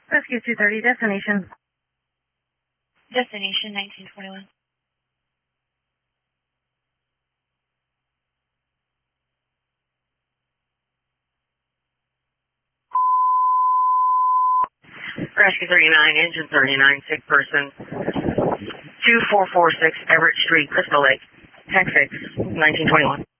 Rescue 230, destination. Destination 1921. Rescue 39, engine 39, sick person. 2446 Everett Street, Crystal Lake, Texas, 1921.